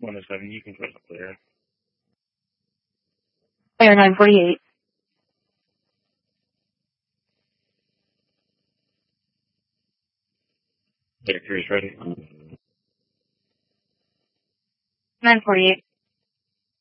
107, you can put it there. Air 948. Air 3 is ready. 948.